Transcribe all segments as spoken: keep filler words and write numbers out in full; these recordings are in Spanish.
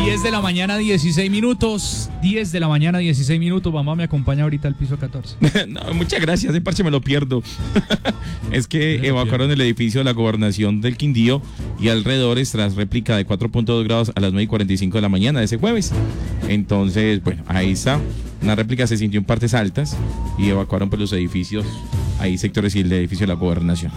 diez de la mañana, dieciséis minutos. diez de la mañana, dieciséis minutos. Mamá me acompaña ahorita al piso catorce. No, muchas gracias, ese parche me lo pierdo. Es que Me evacuaron el edificio de la gobernación del Quindío y alrededores tras réplica de cuatro punto dos grados a las nueve y cuarenta y cinco de la mañana de ese jueves. Entonces, bueno, ahí está. Una réplica se sintió en partes altas y evacuaron pues los edificios, ahí sectores y el edificio de la gobernación.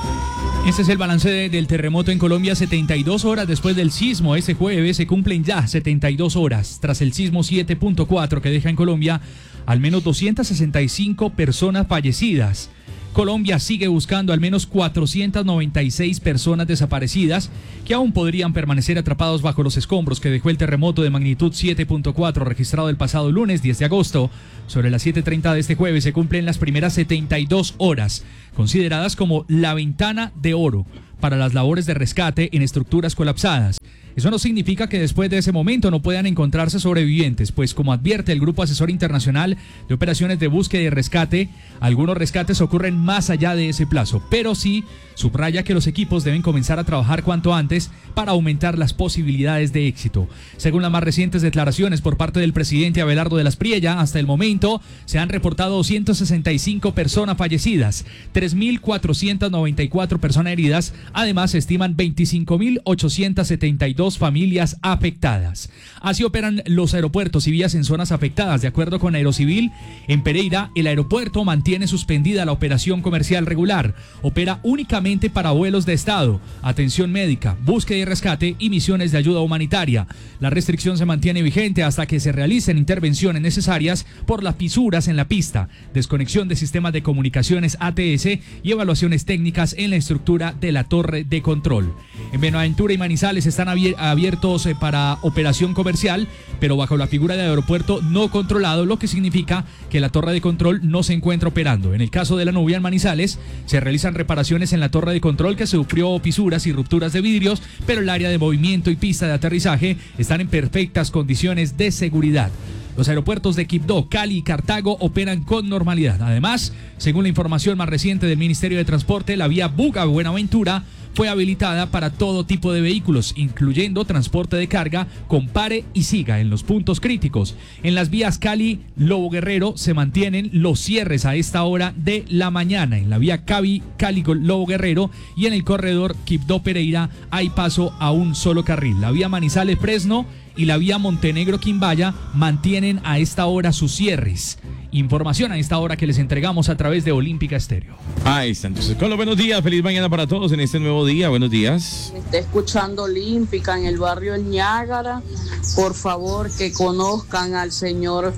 Este es el balance de, del terremoto en Colombia. setenta y dos horas después del sismo ese jueves se cumplen ya setenta y dos horas tras el sismo siete punto cuatro que deja en Colombia al menos doscientas sesenta y cinco personas fallecidas. Colombia sigue buscando al menos cuatrocientas noventa y seis personas desaparecidas que aún podrían permanecer atrapados bajo los escombros que dejó el terremoto de magnitud siete punto cuatro registrado el pasado lunes diez de agosto. Sobre las siete treinta de este jueves se cumplen las primeras setenta y dos horas, consideradas como la ventana de oro para las labores de rescate en estructuras colapsadas. Eso no significa que después de ese momento no puedan encontrarse sobrevivientes, pues como advierte el Grupo Asesor Internacional de Operaciones de Búsqueda y Rescate, algunos rescates ocurren más allá de ese plazo, pero sí subraya que los equipos deben comenzar a trabajar cuanto antes para aumentar las posibilidades de éxito. Según las más recientes declaraciones por parte del presidente Abelardo de las Priella, hasta el momento se han reportado doscientas sesenta y cinco personas fallecidas, tres mil cuatrocientas noventa y cuatro personas heridas, además se estiman veinticinco mil ochocientas setenta y dos familias afectadas. Así operan los aeropuertos y vías en zonas afectadas. De acuerdo con Aerocivil, en Pereira el aeropuerto mantiene suspendida la operación comercial regular. Opera únicamente para vuelos de Estado, atención médica, búsqueda y rescate y misiones de ayuda humanitaria. La restricción se mantiene vigente hasta que se realicen intervenciones necesarias por las fisuras en la pista, desconexión de sistemas de comunicaciones A T S y evaluaciones técnicas en la estructura de la torre de control. En Buenaventura y Manizales están abiertos para operación comercial, pero bajo la figura de aeropuerto no controlado, lo que significa que la torre de control no se encuentra operando. En el caso de la Nubia en Manizales, se realizan reparaciones en la torre de control que sufrió fisuras y rupturas de vidrios, pero el área de movimiento y pista de aterrizaje están en perfectas condiciones de seguridad. Los aeropuertos de Quibdó, Cali y Cartago operan con normalidad. Además, según la información más reciente del Ministerio de Transporte, la vía Buga-Buenaventura fue habilitada para todo tipo de vehículos, incluyendo transporte de carga con pare y siga en los puntos críticos. En las vías Cali-Lobo Guerrero se mantienen los cierres a esta hora de la mañana. En la vía Cali-Lobo Guerrero y en el corredor Quibdó-Pereira hay paso a un solo carril. La vía Manizales-Fresno y la vía Montenegro-Quimbaya mantienen a esta hora sus cierres. Información a esta hora que les entregamos a través de Olímpica Estéreo. Ahí está, entonces, con los buenos días, feliz mañana para todos en este nuevo día, buenos días. Me está escuchando Olímpica en el barrio El Niágara, por favor que conozcan al señor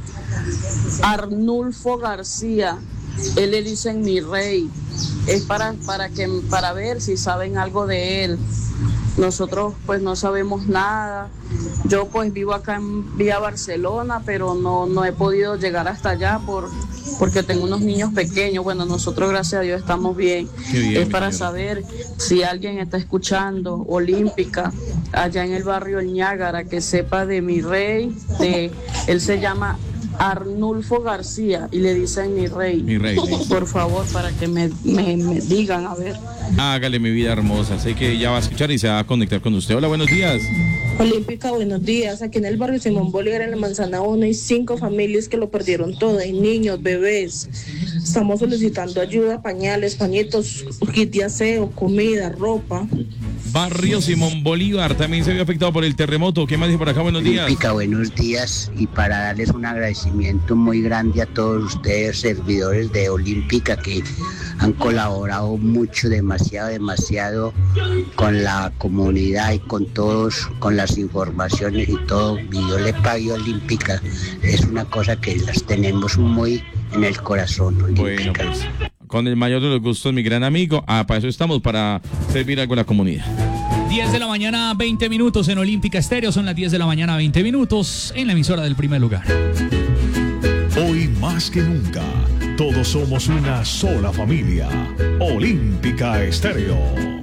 Arnulfo García, él le dicen mi rey, es para, para, que, para ver si saben algo de él. Nosotros pues no sabemos nada. Yo pues vivo acá en Vía Barcelona, pero no, no he podido llegar hasta allá por, porque tengo unos niños pequeños. Bueno, nosotros gracias a Dios estamos bien. bien es para señora. Saber si alguien está escuchando Olímpica allá en el barrio El Niágara, que sepa de mi rey, de, él se llama Arnulfo García y le dicen mi rey. Mi rey. Por favor, para que me, me, me digan, a ver. Hágale, mi vida hermosa. Sé que ya va a escuchar y se va a conectar con usted. Hola, buenos días. Olímpica, buenos días. Aquí en el barrio Simón Bolívar, en la Manzana uno, hay cinco familias que lo perdieron todo. Hay niños, bebés. Estamos solicitando ayuda, pañales, pañitos, kit de aseo, comida, ropa. Barrio Simón Bolívar también se vio afectado por el terremoto. ¿Qué más dice por acá? Buenos días. Olímpica, buenos días. Y para darles un agradecimiento muy grande a todos ustedes, servidores de Olímpica, que han colaborado mucho, demasiado, demasiado con la comunidad y con todos, con las informaciones y todo. Y yo le pague Olímpica. Es una cosa que las tenemos muy en el corazón, Olímpica. Bueno, pues, con el mayor de los gustos, mi gran amigo. Ah, para eso estamos, para servir algo a la comunidad. diez de la mañana, veinte minutos en Olímpica Estéreo. Son las diez de la mañana, veinte minutos en la emisora del primer lugar. Hoy más que nunca, todos somos una sola familia. Olímpica Estéreo.